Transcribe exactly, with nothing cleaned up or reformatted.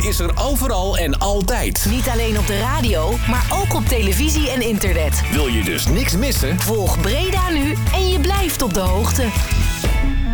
is er overal en altijd. Niet alleen op de radio, maar ook op televisie en internet. Wil je dus niks missen? Volg Breda Nu en je blijft op de hoogte.